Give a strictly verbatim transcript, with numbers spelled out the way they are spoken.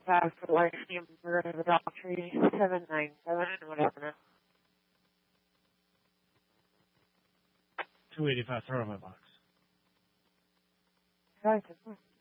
five for life number of the dog tree, seven nine seven, whatever. two eighty-five, throw it in my box. Right,